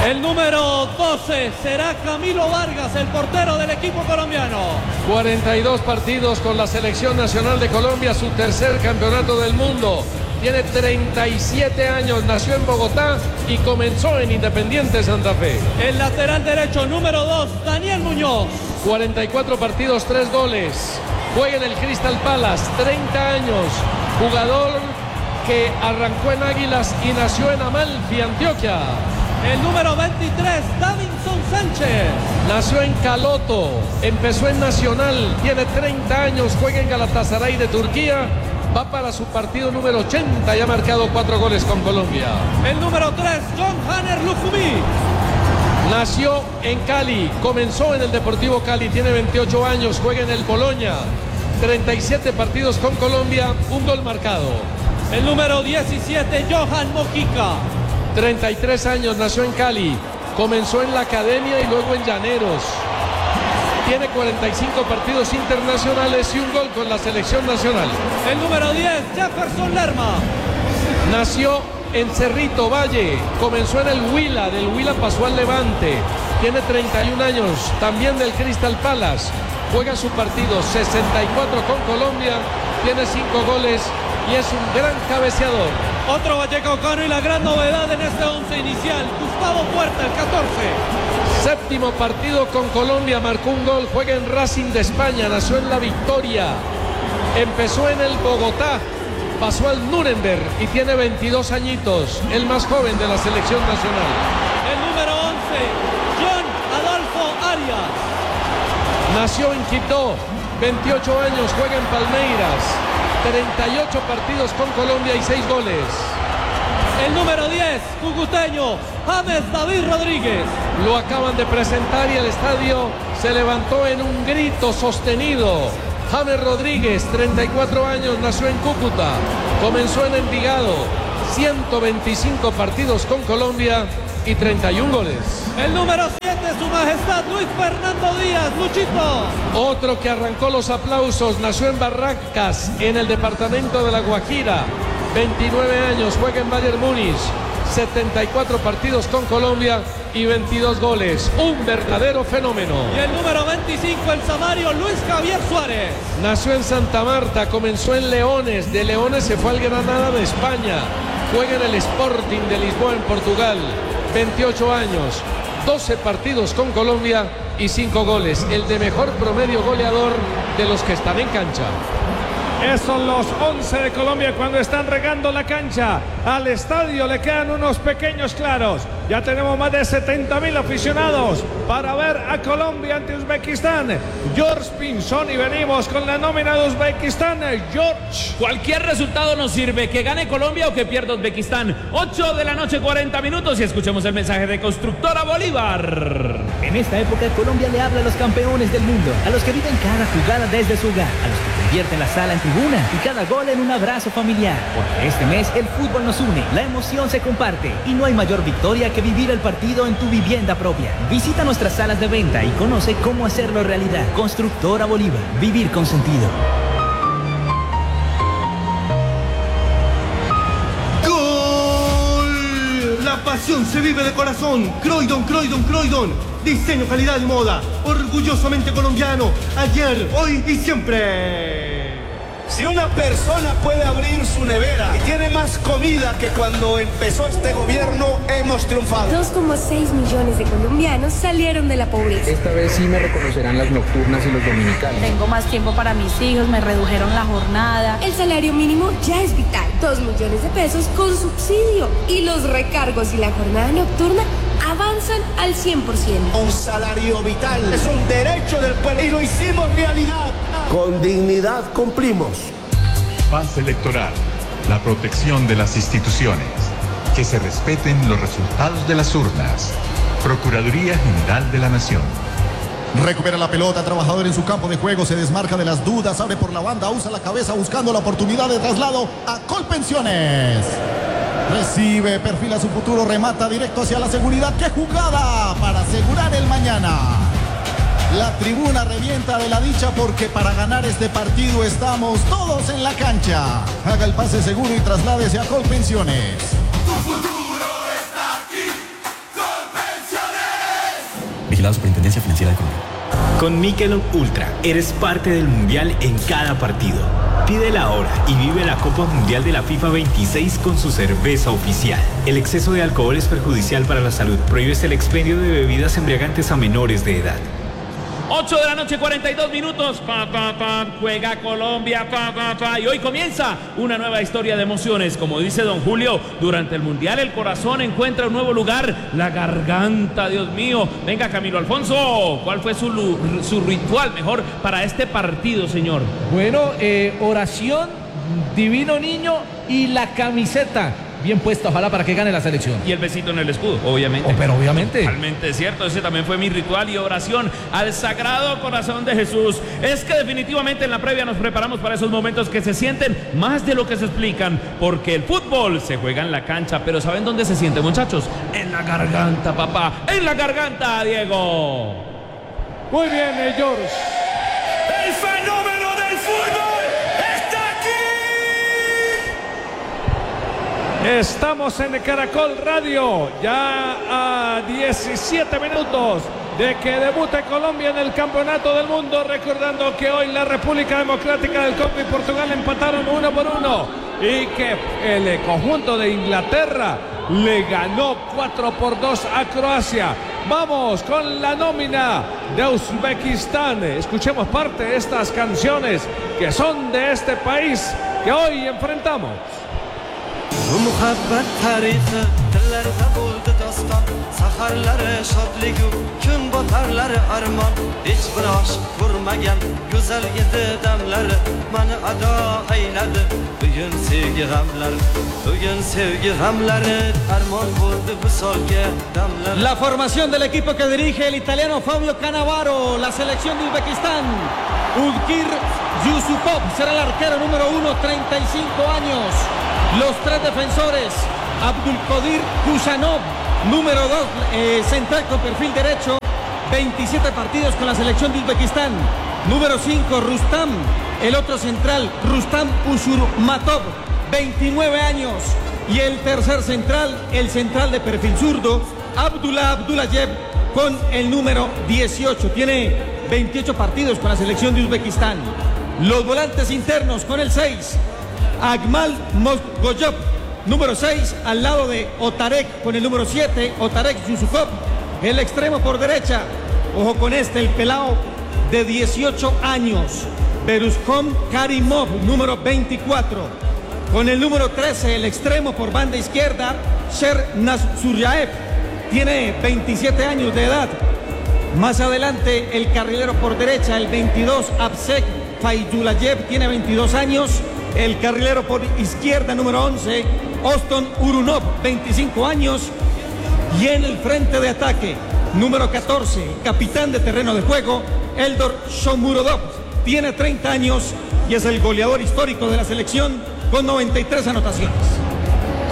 El número 12 será Camilo Vargas, el portero del equipo colombiano. 42 partidos con la selección nacional de Colombia, su tercer campeonato del mundo. Tiene 37 años, nació en Bogotá y comenzó en Independiente Santa Fe. El lateral derecho número 2, Daniel Muñoz. 44 partidos, 3 goles. Juega en el Crystal Palace, 30 años. Jugador que arrancó en Águilas y nació en Amalfi, Antioquia. El número 23, Davinson Sánchez. Nació en Caloto, empezó en Nacional, tiene 30 años, juega en Galatasaray de Turquía. Va para su partido número 80 y ha marcado 4 goles con Colombia. El número 3, John Hanner Lufumi. Nació en Cali, comenzó en el Deportivo Cali, tiene 28 años, juega en el Boloña. 37 partidos con Colombia, 1 gol marcado. El número 17, Johan Mojica. 33 años, nació en Cali, comenzó en la academia y luego en Llaneros. Tiene 45 partidos internacionales y 1 gol con la selección nacional. El número 10, Jefferson Lerma. Nació en Cerrito Valle, comenzó en el Huila, del Huila pasó al Levante. Tiene 31 años, también del Crystal Palace. Juega su partido 64 con Colombia, tiene 5 goles y es un gran cabeceador. Otro vallecaucano y la gran novedad en este 11 inicial, Gustavo Puerta, el 14. Séptimo partido con Colombia, marcó 1 gol, juega en Racing de España, nació en La Victoria, empezó en el Bogotá, pasó al Nuremberg y tiene 22 añitos, el más joven de la selección nacional. El número 11, John Adolfo Arias. Nació en Quito, 28 años, juega en Palmeiras, 38 partidos con Colombia y 6 goles. El número 10, cucuteño, James David Rodríguez. Lo acaban de presentar y el estadio se levantó en un grito sostenido. James Rodríguez, 34 años, nació en Cúcuta, comenzó en Envigado, 125 partidos con Colombia y 31 goles. El número 7, su majestad Luis Fernando Díaz, Luchito. Otro que arrancó los aplausos, nació en Barrancas, en el departamento de La Guajira, 29 años, juega en Bayern Múnich, 74 partidos con Colombia y 22 goles, un verdadero fenómeno. Y el número 25, el samario Luis Javier Suárez. Nació en Santa Marta, comenzó en Leones, de Leones se fue al Granada de España, juega en el Sporting de Lisboa en Portugal, 28 años, 12 partidos con Colombia y 5 goles, el de mejor promedio goleador de los que están en cancha. Esos son los 11 de Colombia cuando están regando la cancha. Al estadio le quedan unos pequeños claros. Ya tenemos más de 70.000 aficionados para ver a Colombia ante Uzbekistán. George Pinzón y venimos con la nómina de Uzbekistán. George. Cualquier resultado nos sirve, que gane Colombia o que pierda Uzbekistán. 8 de la noche, 40 minutos y escuchemos el mensaje de Constructora Bolívar. En esta época Colombia le habla a los campeones del mundo, a los que viven cada jugada desde su hogar, a los que convierten la sala en tribuna y cada gol en un abrazo familiar. Porque este mes el fútbol nos une, la emoción se comparte y no hay mayor victoria que vivir el partido en tu vivienda propia. Visita nuestras salas de venta y conoce cómo hacerlo realidad. Constructora Bolívar, vivir con sentido. ¡Gol! La pasión se vive de corazón. Croydon, Croydon, Croydon. Diseño, calidad y moda. Orgullosamente colombiano. Ayer, hoy y siempre. Si una persona puede abrir su nevera y tiene más comida que cuando empezó este gobierno, hemos triunfado. 2,6 millones de colombianos salieron de la pobreza. Esta vez sí me reconocerán las nocturnas y los dominicales. Tengo más tiempo para mis hijos, me redujeron la jornada. El salario mínimo ya es vital. 2 millones de pesos con subsidio. Y los recargos y la jornada nocturna avanzan al 100%. Un salario vital es un derecho del pueblo y lo hicimos realidad. Con dignidad cumplimos. Paz electoral, la protección de las instituciones, que se respeten los resultados de las urnas. Procuraduría General de la Nación. Recupera la pelota, trabajador en su campo de juego, se desmarca de las dudas, abre por la banda, usa la cabeza buscando la oportunidad de traslado a Colpensiones. Recibe, perfila su futuro, remata directo hacia la seguridad. ¡Qué jugada para asegurar el mañana! La tribuna revienta de la dicha porque para ganar este partido estamos todos en la cancha. Haga el pase seguro y trasládese a Colpensiones. Tu futuro está aquí, Colpensiones. Vigilado Superintendencia Financiera de Colombia. Con Michelob Ultra eres parte del Mundial en cada partido. Pídela ahora y vive la Copa Mundial de la FIFA 26 con su cerveza oficial. El exceso de alcohol es perjudicial para la salud. Prohíbes el expendio de bebidas embriagantes a menores de edad. 8 de la noche, 42 minutos. Juega Colombia. Y hoy comienza una nueva historia de emociones. Como dice don Julio, durante el Mundial el corazón encuentra un nuevo lugar. La garganta, Dios mío. Venga, Camilo Alfonso, ¿cuál fue su ritual mejor para este partido, señor? Bueno, oración, divino niño y la camiseta bien puesta, ojalá, para que gane la selección. Y el besito en el escudo, obviamente. Pero obviamente. Totalmente cierto, ese también fue mi ritual y oración al Sagrado Corazón de Jesús. Es que definitivamente en la previa nos preparamos para esos momentos que se sienten más de lo que se explican, porque el fútbol se juega en la cancha, pero ¿saben dónde se siente, muchachos? En la garganta, papá, en la garganta, Diego. Muy bien, George. El fenómeno del fútbol está aquí. Estamos en Caracol Radio, ya a 17 minutos de que debute Colombia en el Campeonato del Mundo, recordando que hoy la República Democrática del Congo y Portugal empataron 1-1 y que el conjunto de Inglaterra le ganó 4-2 a Croacia. Vamos con la nómina de Uzbekistán. Escuchemos parte de estas canciones que son de este país que hoy enfrentamos. Muhabbet tarihi dillarda bo'ldi doston saharlari shodligu kun botarlari armon hech bir oshiq ko'rmagan go'zal edi damlari mani ado ayladi bugun sevgi g'amlari armon bo'ldi visolga damlari. La formación del equipo que dirige el italiano Fabio Cannavaro, la selección de Uzbekistán. Udgir Yusupov será el arquero número 1, 35 años. Los tres defensores, Abdulkadir Kusanov, número 2, central con perfil derecho, 27 partidos con la selección de Uzbekistán. Número 5, Rustam, el otro central, Rustam Usurmatov, 29 años. Y el tercer central, el central de perfil zurdo, Abdullah Abdullayev, con el número 18. Tiene 28 partidos con la selección de Uzbekistán. Los volantes internos con el 6. Akmal Mosgoyov, número 6, al lado de Otarek con el número 7, Otarek Yusupov. El extremo por derecha, ojo con este, el pelao de 18 años, Beruzkom Karimov, número 24. Con el número 13, el extremo por banda izquierda, Sher Nasuryaev, tiene 27 años de edad. Más adelante, el carrilero por derecha, el 22, Absek Fayulayev, tiene 22 años. El carrilero por izquierda, número 11, Oston Urunov, 25 años. Y en el frente de ataque, número 14, capitán de terreno de juego, Eldor Shomurodov, tiene 30 años y es el goleador histórico de la selección con 93 anotaciones.